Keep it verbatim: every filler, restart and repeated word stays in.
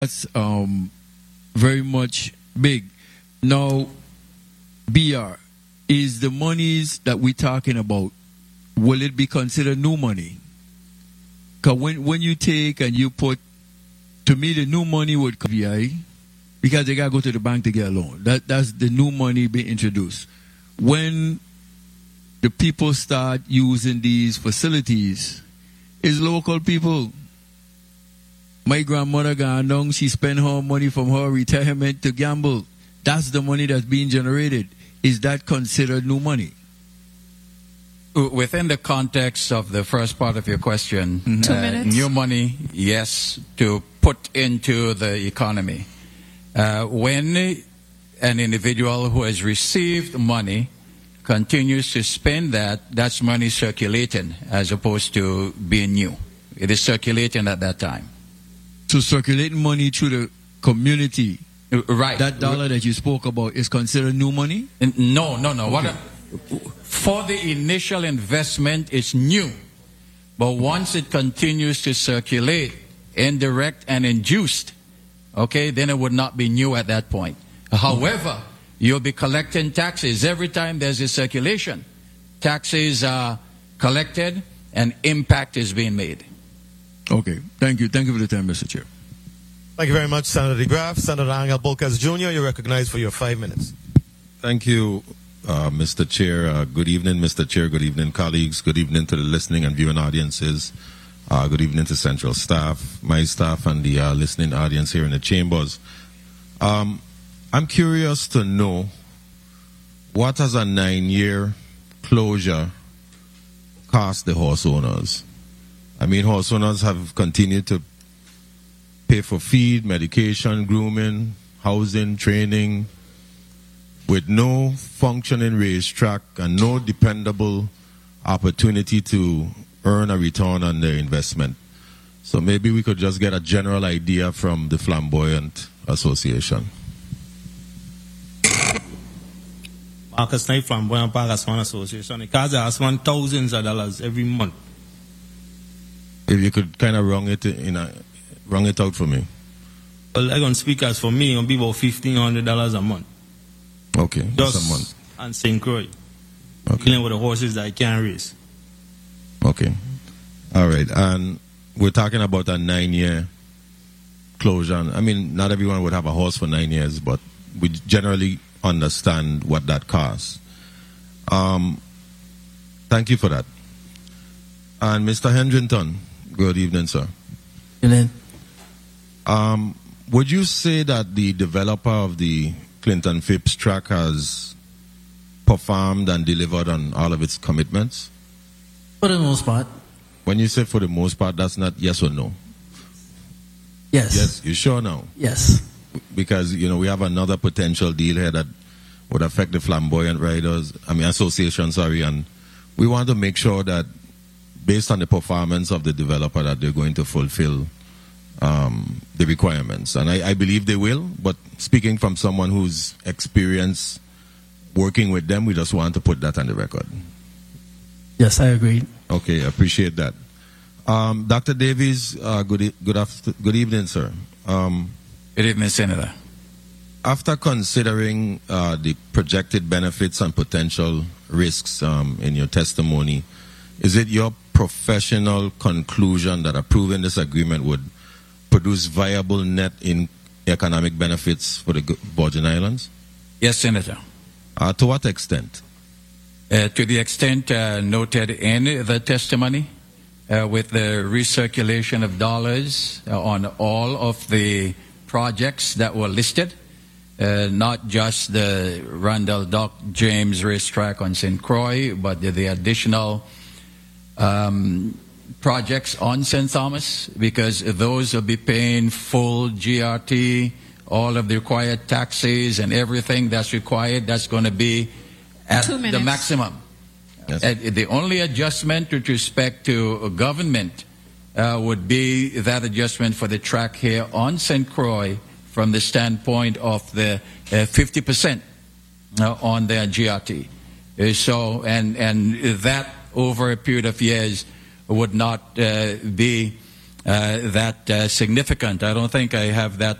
That's um, very much big. Now, B R, is the monies that we're talking about, will it be considered new money? Because when, when you take and you put, to me, the new money would come V I, because they got to go to the bank to get a loan. That, that's the new money being introduced. When the people start using these facilities, it's local people. My grandmother gone down, she spent her money from her retirement to gamble. That's the money that's being generated. Is that considered new money? Within the context of the first part of your question, mm-hmm. Two uh, minutes. New money, yes, to put into the economy. Uh, when an individual who has received money continues to spend that, that's money circulating as opposed to being new. It is circulating at that time. So circulating money through the community, right? That dollar that you spoke about is considered new money? No, no, no. Okay. What a, for the initial investment, it's new. But once it continues to circulate, indirect and induced, okay, then it would not be new at that point. However, you'll be collecting taxes every time there's a circulation. Taxes are collected and impact is being made. Okay, thank you. Thank you for the time, Mister Chair. Thank you very much, Senator DeGraff. Senator Angel Bolkes Junior, you're recognized for your five minutes. Thank you, uh, Mister Chair. Uh, good evening, Mister Chair. Good evening, colleagues. Good evening to the listening and viewing audiences. Uh, good evening to Central staff, my staff, and the uh, listening audience here in the chambers. Um, I'm curious to know, what has a nine-year closure cost the horse owners? I mean, horse owners have continued to pay for feed, medication, grooming, housing, training, with no functioning racetrack and no dependable opportunity to earn a return on their investment. So maybe we could just get a general idea from the Flamboyant Association. Marcus Knight, Flamboyant Park Aswan Association. It costs us one thousands of dollars every month. If you could kind of wrong it in a, wrong it out for me. Well, I'm going to speak as for me, it'll be about fifteen hundred dollars a month. Okay, Just that's a month. And Saint Croix. Okay. Dealing with the horses that I can't race. Okay. All right. And we're talking about a nine-year closure. I mean, not everyone would have a horse for nine years, but we generally understand what that costs. Um, thank you for that. And Mister Hendrington, good evening, sir. Good evening. Um, would you say that the developer of the Clinton Phipps track has performed and delivered on all of its commitments? For the most part. When you say for the most part, that's not yes or no? Yes. Yes, you sure now? Yes. Because, you know, we have another potential deal here that would affect the Flamboyant Riders, I mean, association, sorry, and we want to make sure that based on the performance of the developer that they're going to fulfill um, the requirements. And I, I believe they will, but speaking from someone who's experienced working with them, we just want to put that on the record. Yes, I agree. Okay, I appreciate that. Um, Doctor Davies, uh, good, e- good, after- good evening, sir. Um, good evening, Senator. After considering uh, the projected benefits and potential risks um, in your testimony, is it your professional conclusion that approving this agreement would produce viable net in economic benefits for the Virgin Islands? Yes, Senator. Uh, to what extent? Uh, to the extent uh, noted in the testimony, uh, with the recirculation of dollars uh, on all of the projects that were listed, uh, not just the Randall Doc James racetrack on Saint Croix, but the, the additional um, projects on Saint Thomas, because those will be paying full G R T, all of the required taxes and everything that's required. That's going to be at the maximum. Yes. Uh, the only adjustment with respect to government uh, would be that adjustment for the track here on Saint Croix from the standpoint of the uh, fifty percent uh, on their G R T. Uh, so, and, and that over a period of years would not uh, be uh, that uh, significant. I don't think I have that